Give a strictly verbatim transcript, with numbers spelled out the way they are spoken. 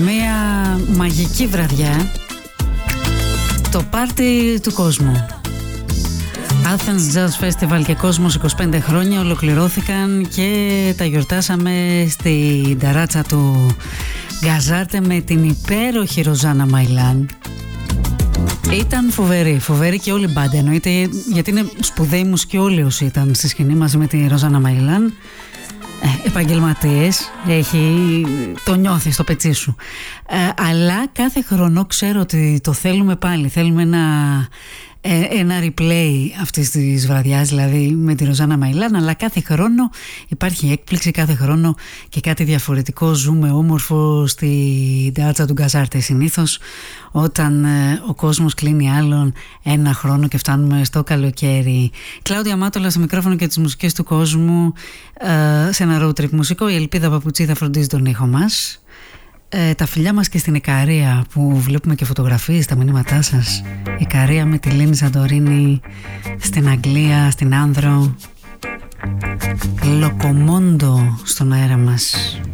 μια μαγική βραδιά, το πάρτι του κόσμου. Athens Jazz Festival και Κόσμος είκοσι πέντε χρόνια ολοκληρώθηκαν και τα γιορτάσαμε στην ταράτσα του Γκαζάρτε με την υπέροχη Ροζάνα Μαϊλάν. Ήταν φοβερή, φοβερή και όλη η μπάντα, εννοείται, γιατί είναι σπουδαίοι μουσικοί όλοι όσοι ήταν στη σκηνή μαζί με τη Ροζάνα Μαϊλάν. Ε, επαγγελματίες, έχει, το νιώθεις στο πετσί σου. Ε, αλλά κάθε χρόνο ξέρω ότι το θέλουμε πάλι, θέλουμε ένα, ε, ένα replay αυτής της βραδιάς, δηλαδή με τη Ροζάνα Μαϊλάν, αλλά κάθε χρόνο υπάρχει έκπληξη, κάθε χρόνο και κάτι διαφορετικό. Ζούμε όμορφο στη τάρτσα του Γκαζάρτε συνήθως, όταν ε, ο κόσμος κλείνει άλλον ένα χρόνο και φτάνουμε στο καλοκαίρι. Κλάουδια Μάτολα στο μικρόφωνο και τις μουσικές του κόσμου, ε, σε ένα road trip μουσικό. Η Ελπίδα Παπουτσί θα φροντίζει τον ήχο μας. Ε, τα φιλιά μας και στην Ικαρία, που βλέπουμε και φωτογραφίες στα μηνύματά σας. Ικαρία με τη Λίνη Σαντορίνη στην Αγγλία, στην Άνδρο. Λοκομόντο στον αέρα μας.